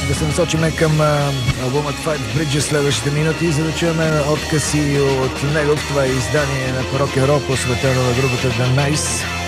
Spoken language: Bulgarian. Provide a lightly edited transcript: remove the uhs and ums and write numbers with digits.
да се насочим към албумът Five Bridges следващите минути, за да чуем откъси от него в това издание на рок-н-рол, посветено на групата The Nice.